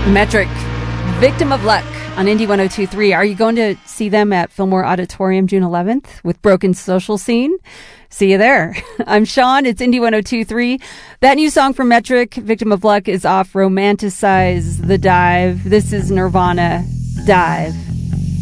Metric, Victim of Luck on Indie 102.3. Are you going to see them at Fillmore Auditorium June 11th with Broken Social Scene? See you there. I'm Sean. It's Indie 102.3. That new song from Metric, Victim of Luck, is off Romanticize the Dive. This is Nirvana, Dive.